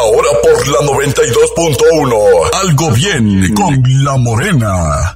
Ahora por la 92.1. Algo bien con La Morena.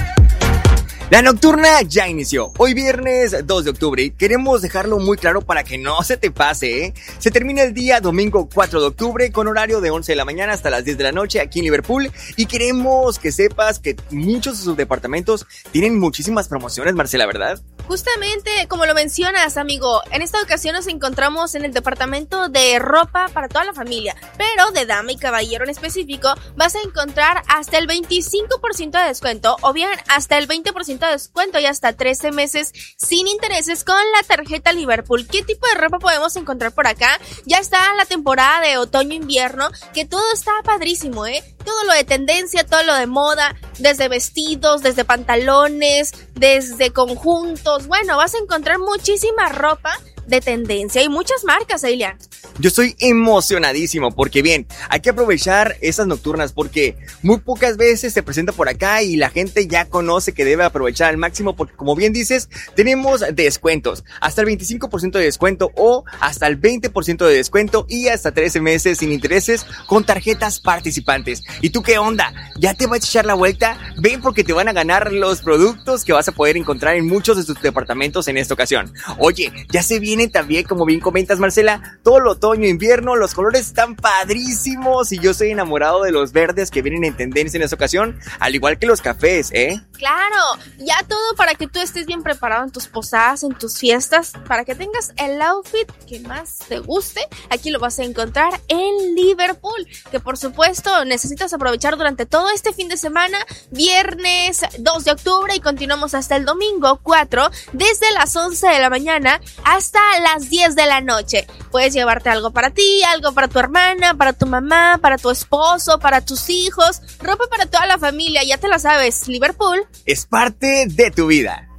La nocturna ya inició. Hoy viernes 2 de octubre y queremos dejarlo muy claro para que no se te pase, ¿eh? Se termina el día domingo 4 de octubre con horario de 11 de la mañana hasta las 10 de la noche aquí en Liverpool y queremos que sepas que muchos de sus departamentos tienen muchísimas promociones, Marcela, ¿verdad? Justamente, como lo mencionas, amigo, en esta ocasión nos encontramos en el departamento de ropa para toda la familia, pero de dama y caballero en específico vas a encontrar hasta el 25% de descuento o bien hasta el 20% de descuento y hasta 13 meses sin intereses con la tarjeta Liverpool. ¿Qué tipo de ropa podemos encontrar por acá? Ya está la temporada de otoño-invierno, que todo está padrísimo, ¿eh? Todo lo de tendencia, todo lo de moda, desde vestidos, desde pantalones, desde conjuntos. Bueno, vas a encontrar muchísima ropa de tendencia y muchas marcas, Elian. Yo estoy emocionadísimo porque bien, hay que aprovechar esas nocturnas porque muy pocas veces se presenta por acá y la gente ya conoce que debe aprovechar al máximo porque como bien dices, tenemos descuentos, hasta el 25% de descuento o hasta el 20% de descuento y hasta 13 meses sin intereses con tarjetas participantes. ¿Y tú qué onda? ¿Ya te vas a echar la vuelta? Ven porque te van a ganar los productos que vas a poder encontrar en muchos de tus departamentos en esta ocasión. Oye, ya se viene también, como bien comentas, Marcela, todo el otoño, invierno, los colores están padrísimos y yo estoy enamorado de los verdes que vienen en tendencia en esta ocasión, al igual que los cafés, ¿eh? Claro, ya todo para que tú estés bien preparado en tus posadas, en tus fiestas, para que tengas el outfit que más te guste. Aquí lo vas a encontrar en Liverpool, que por supuesto necesitas aprovechar durante todo este fin de semana, viernes 2 de octubre y continuamos hasta el domingo 4, desde las 11 de la mañana hasta las 10 de la noche. Puedes llevarte algo para ti, algo para tu hermana, para tu mamá, para tu esposo, para tus hijos, ropa para toda la familia, ya te la sabes, Liverpool es parte de tu vida.